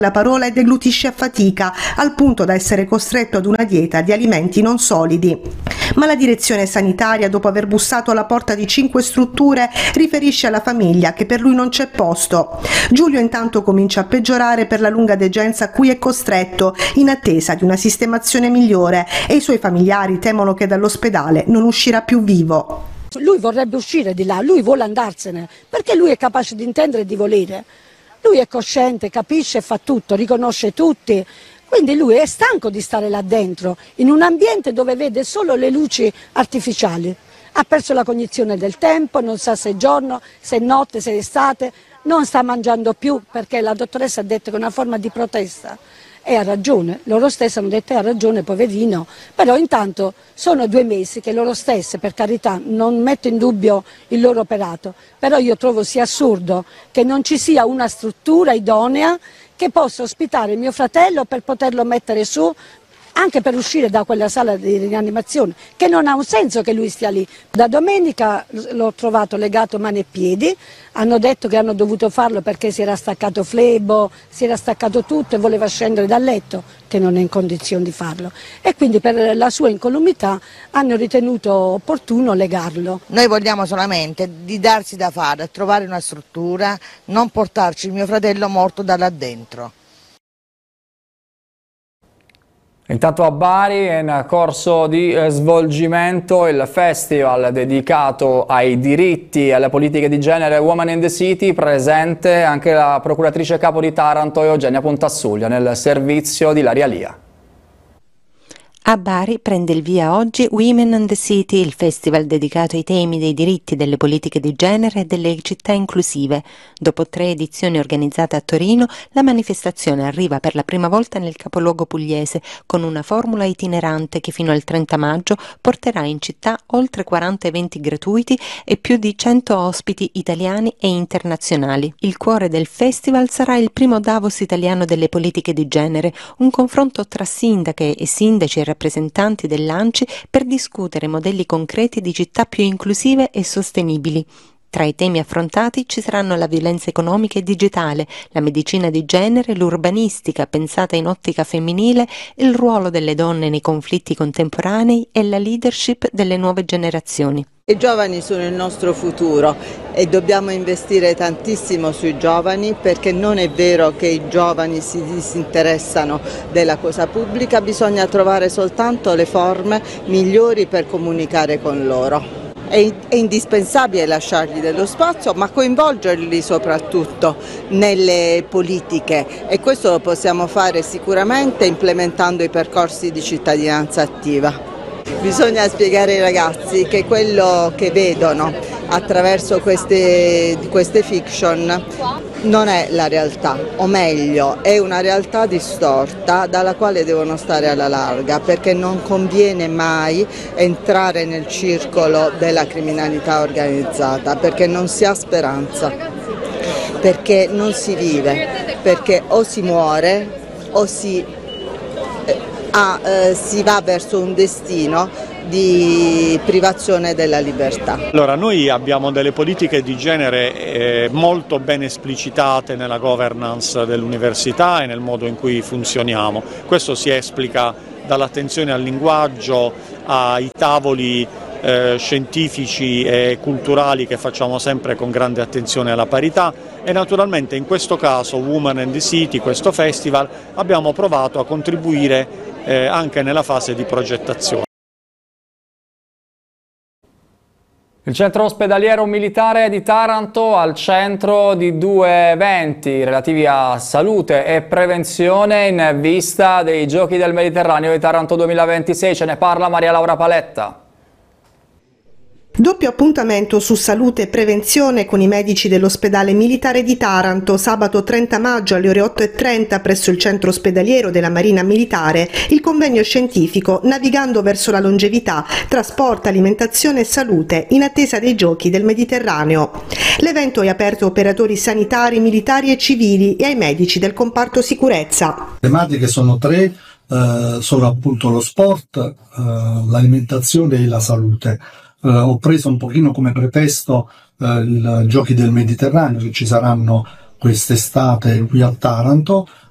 La parola e deglutisce a fatica, al punto da essere costretto ad una dieta di alimenti non solidi. Ma la direzione sanitaria, dopo aver bussato alla porta di 5 strutture, riferisce alla famiglia che per lui non c'è posto. Giulio intanto comincia a peggiorare per la lunga degenza a cui è costretto, in attesa di una sistemazione migliore, e i suoi familiari temono che dall'ospedale non uscirà più vivo. Lui vorrebbe uscire di là, lui vuole andarsene, perché lui è capace di intendere e di volere. Lui è cosciente, capisce e fa tutto, riconosce tutti, quindi lui è stanco di stare là dentro, in un ambiente dove vede solo le luci artificiali. Ha perso la cognizione del tempo, non sa se è giorno, se è notte, se è estate, non sta mangiando più perché la dottoressa ha detto che è una forma di protesta. E ha ragione, loro stessi hanno detto ha ragione poverino, però intanto sono 2 mesi che loro stesse, per carità, non metto in dubbio il loro operato, però io trovo sia assurdo che non ci sia una struttura idonea che possa ospitare mio fratello per poterlo mettere su, anche per uscire da quella sala di rianimazione, che non ha un senso che lui stia lì. Da domenica l'ho trovato legato mani e piedi, hanno detto che hanno dovuto farlo perché si era staccato flebo, si era staccato tutto e voleva scendere dal letto, che non è in condizione di farlo. E quindi per la sua incolumità hanno ritenuto opportuno legarlo. Noi vogliamo solamente di darsi da fare, trovare una struttura, non portarci il mio fratello morto da là dentro. Intanto a Bari è in corso di svolgimento il festival dedicato ai diritti e alle politiche di genere Women in the City, presente anche la procuratrice capo di Taranto Eugenia Pontassuglia nel servizio di Laria Lia. A Bari prende il via oggi Women in the City, il festival dedicato ai temi dei diritti, delle politiche di genere e delle città inclusive. Dopo 3 edizioni organizzate a Torino, la manifestazione arriva per la prima volta nel capoluogo pugliese, con una formula itinerante che fino al 30 maggio porterà in città oltre 40 eventi gratuiti e più di 100 ospiti italiani e internazionali. Il cuore del festival sarà il primo Davos italiano delle politiche di genere, un confronto tra sindache e sindaci e rappresentanti dell'ANCI per discutere modelli concreti di città più inclusive e sostenibili. Tra i temi affrontati ci saranno la violenza economica e digitale, la medicina di genere, l'urbanistica pensata in ottica femminile, il ruolo delle donne nei conflitti contemporanei e la leadership delle nuove generazioni. I giovani sono il nostro futuro e dobbiamo investire tantissimo sui giovani, perché non è vero che i giovani si disinteressano della cosa pubblica, bisogna trovare soltanto le forme migliori per comunicare con loro. È indispensabile lasciargli dello spazio, ma coinvolgerli soprattutto nelle politiche, e questo lo possiamo fare sicuramente implementando i percorsi di cittadinanza attiva. Bisogna spiegare ai ragazzi che quello che vedono attraverso queste fiction non è la realtà, o meglio è una realtà distorta dalla quale devono stare alla larga, perché non conviene mai entrare nel circolo della criminalità organizzata, perché non si ha speranza, perché non si vive, perché o si muore o si va verso un destino di privazione della libertà. Allora, noi abbiamo delle politiche di genere molto ben esplicitate nella governance dell'università e nel modo in cui funzioniamo. Questo si esplica dall'attenzione al linguaggio, ai tavoli scientifici e culturali che facciamo sempre con grande attenzione alla parità, e naturalmente in questo caso Women in the City, questo festival, abbiamo provato a contribuire anche nella fase di progettazione. Il centro ospedaliero militare di Taranto al centro di 2 eventi relativi a salute e prevenzione in vista dei Giochi del Mediterraneo di Taranto 2026. Ce ne parla Maria Laura Paletta. Doppio appuntamento su salute e prevenzione con i medici dell'ospedale militare di Taranto. Sabato 30 maggio alle ore 8:30 presso il centro ospedaliero della Marina Militare il convegno scientifico Navigando verso la longevità, trasporto, alimentazione e salute in attesa dei Giochi del Mediterraneo. L'evento è aperto a operatori sanitari, militari e civili e ai medici del comparto sicurezza. Le tematiche sono 3, sono appunto lo sport, l'alimentazione e la salute. Ho preso un pochino come pretesto i Giochi del Mediterraneo che ci saranno quest'estate qui a Taranto,